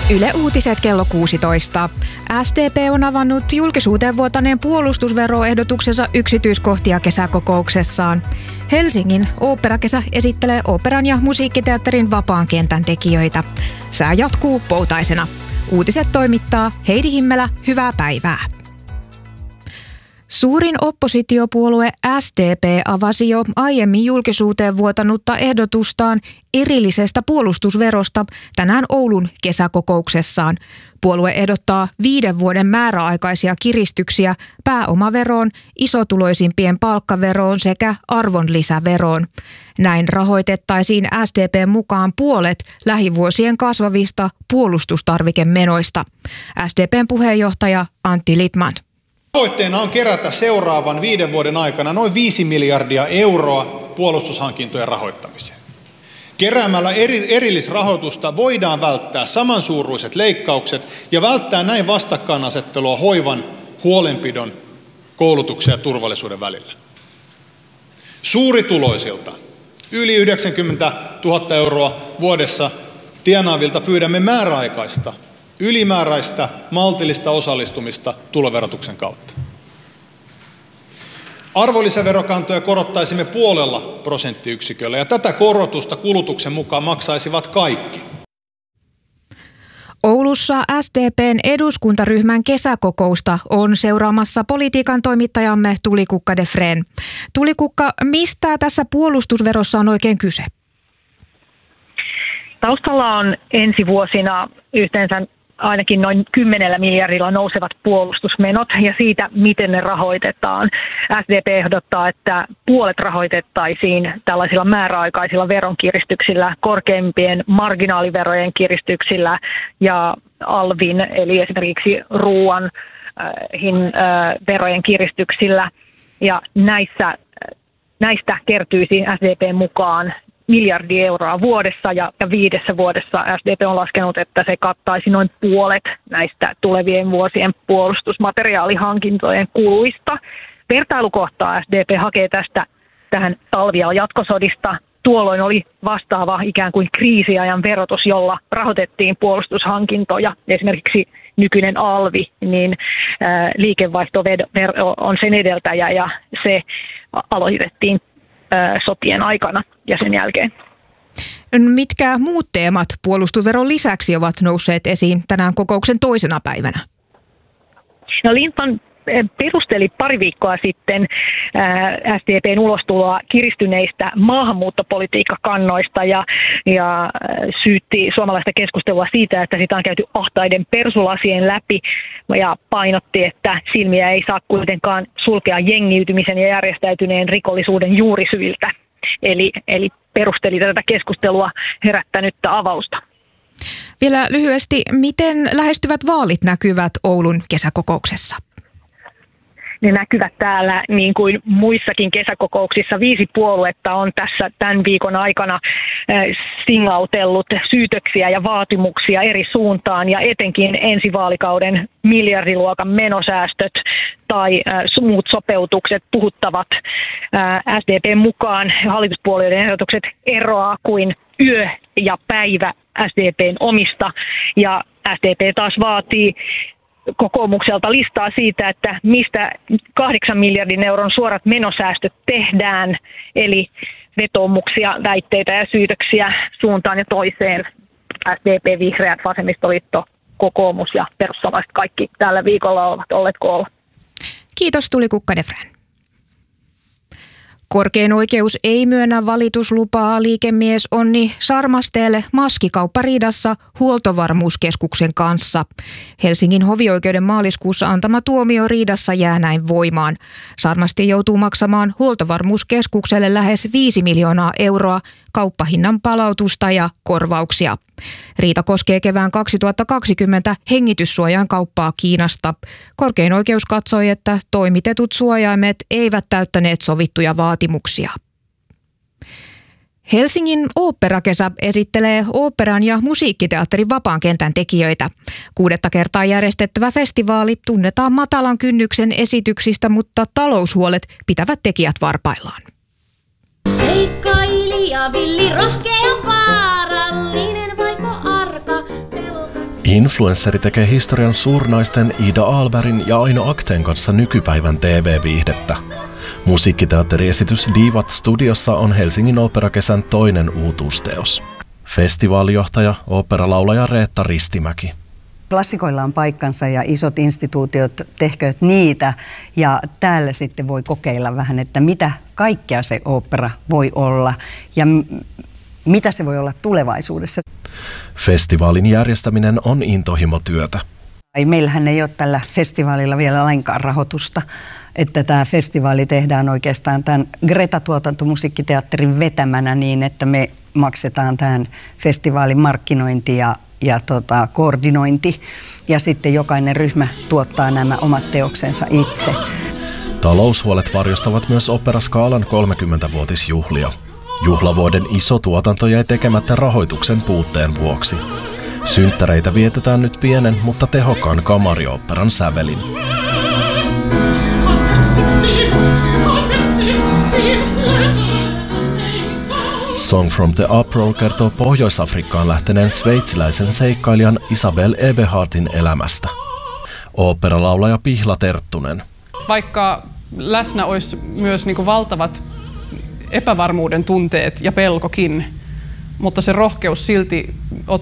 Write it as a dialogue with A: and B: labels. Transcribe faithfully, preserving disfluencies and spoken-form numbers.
A: Yle Uutiset kello kuusitoista. S D P on avannut julkisuuteen vuotaneen puolustusveroehdotuksensa yksityiskohtia kesäkokouksessaan. Helsingin oopperakesä esittelee oopperan ja musiikkiteatterin vapaan kentän tekijöitä. Sää jatkuu poutaisena. Uutiset toimittaa Heidi Himmelä, hyvää päivää. Suurin oppositiopuolue S D P avasi jo aiemmin julkisuuteen vuotanutta ehdotustaan erillisestä puolustusverosta tänään Oulun kesäkokouksessaan. Puolue ehdottaa viiden vuoden määräaikaisia kiristyksiä pääomaveroon, isotuloisimpien palkkaveroon sekä arvonlisäveroon. Näin rahoitettaisiin S D P:n mukaan puolet lähivuosien kasvavista puolustustarvikemenoista. S D P:n puheenjohtaja Antti Lindtman.
B: Tavoitteena on kerätä seuraavan viiden vuoden aikana noin viisi miljardia euroa puolustushankintojen rahoittamiseen. Keräämällä eri, erillisrahoitusta voidaan välttää samansuuruiset leikkaukset ja välttää näin vastakkainasettelua hoivan, huolenpidon, koulutuksen ja turvallisuuden välillä. Suurituloisilta, yli yhdeksänkymmentätuhatta euroa vuodessa tienaavilta pyydämme määräaikaista, ylimääräistä, maltillista osallistumista tuloverotuksen kautta. Arvonlisäverokantoja korottaisimme puolella prosenttiyksiköllä ja tätä korotusta kulutuksen mukaan maksaisivat kaikki.
A: Oulussa S D P:n eduskuntaryhmän kesäkokousta on seuraamassa politiikan toimittajamme Tulikukka Defrén. Tulikukka, mistä tässä puolustusverossa on oikein kyse?
C: Taustalla on ensi vuosina yhteensä ainakin noin kymmenellä miljardilla nousevat puolustusmenot ja siitä, miten ne rahoitetaan. S D P ehdottaa, että puolet rahoitettaisiin tällaisilla määräaikaisilla veronkiristyksillä, korkeimpien marginaaliverojen kiristyksillä ja alvin, eli esimerkiksi ruoan äh, hin, äh, verojen kiristyksillä. Ja näissä, näistä kertyisi S D P:n mukaan miljardi euroa vuodessa ja, ja viidessä vuodessa S D P on laskenut, että se kattaisi noin puolet näistä tulevien vuosien puolustusmateriaalihankintojen kuluista. Vertailukohtaa S D P hakee tästä tähän talvi- ja jatkosodista. Tuolloin oli vastaava ikään kuin kriisiajan verotus, jolla rahoitettiin puolustushankintoja. Esimerkiksi nykyinen alvi, niin ää, liikevaihtovero on sen edeltäjä ja se aloitettiin sotien aikana ja sen jälkeen.
A: Mitkä muut teemat puolustusveron lisäksi ovat nousseet esiin tänään kokouksen toisena päivänä?
C: No, Lindtman perusteli pari viikkoa sitten S D P:n ulostuloa kiristyneistä maahanmuuttopolitiikkakannoista ja, ja syytti suomalaista keskustelua siitä, että sitä on käyty ahtaiden persulasien läpi ja painotti, että silmiä ei saa kuitenkaan sulkea jengiytymisen ja järjestäytyneen rikollisuuden juurisyiltä. Eli, eli perusteli tätä keskustelua herättänyttä avausta.
A: Vielä lyhyesti, miten lähestyvät vaalit näkyvät Oulun kesäkokouksessa?
C: Ne näkyvät täällä niin kuin muissakin kesäkokouksissa. Viisi puoluetta on tässä tämän viikon aikana singautellut syytöksiä ja vaatimuksia eri suuntaan ja etenkin ensi vaalikauden miljardiluokan menosäästöt tai muut sopeutukset puhuttavat. S D P:n mukaan hallituspuolueiden ehdotukset eroaa kuin yö ja päivä S D P:n omista ja S D P taas vaatii kokoomukselta listaa siitä, että mistä kahdeksan miljardin euron suorat menosäästöt tehdään, eli vetoomuksia, väitteitä ja syytöksiä suuntaan ja toiseen. S D P, Vihreät, Vasemmistoliitto, kokoomus ja perussuomalaiset kaikki tällä viikolla ovat olleet koolla.
A: Kiitos Tulikukka Defrén. Korkein oikeus ei myönnä valituslupaa liikemies Onni Sarmasteelle maskikauppariidassa Huoltovarmuuskeskuksen kanssa. Helsingin hovioikeuden maaliskuussa antama tuomio riidassa jää näin voimaan. Sarmasti joutuu maksamaan Huoltovarmuuskeskukselle lähes viisi miljoonaa euroa kauppahinnan palautusta ja korvauksia. Riita koskee kevään kaksituhattakaksikymmentä hengityssuojan kauppaa Kiinasta. Korkein oikeus katsoi, että toimitetut suojaimet eivät täyttäneet sovittuja vaatimuksia. Helsingin oopperakesä esittelee oopperan ja musiikkiteatterin vapaan kentän tekijöitä. Kuudetta kertaa järjestettävä festivaali tunnetaan matalan kynnyksen esityksistä, mutta taloushuolet pitävät tekijät varpaillaan.
D: Seikkailija, villi, rohkea, vaarallinen vaiko arka? Influensseri tekee historian suurnaisten Ida Ahlbergin ja Aino Akteen kanssa nykypäivän T V-viihdettä. Musiikkiteatteriesitys Divat Studiossa on Helsingin oopperakesän toinen uutuusteos. Festivaalijohtaja, oopperalaulaja Reetta Ristimäki.
E: Klassikoilla on paikkansa ja isot instituutiot tehkööt niitä, ja täällä sitten voi kokeilla vähän, että mitä kaikkea se ooppera voi olla ja m- mitä se voi olla tulevaisuudessa.
D: Festivaalin järjestäminen on intohimotyötä.
E: Meillähän ei ole tällä festivaalilla vielä lainkaan rahoitusta, että tämä festivaali tehdään oikeastaan tämän Greta-tuotantomusiikkiteatterin vetämänä niin, että me maksetaan tämän festivaalin markkinointi ja, ja tota, koordinointi, ja sitten jokainen ryhmä tuottaa nämä omat teoksensa itse.
D: Taloushuolet varjostavat myös Oopperaskaalan kolmekymmentävuotisjuhlia. Juhlavuoden iso tuotanto jäi tekemättä rahoituksen puutteen vuoksi. Synttäreitä vietetään nyt pienen, mutta tehokkaan kamarioopperan sävelin. Song from the Uproar kertoo Pohjois-Afrikkaan lähteneen sveitsiläisen seikkailijan Isabel Eberhardin elämästä. Oopperalaulaja Pihla Terttunen.
F: Vaikka läsnä olisi myös niin kuin valtavat epävarmuuden tunteet ja pelkokin, mutta se rohkeus silti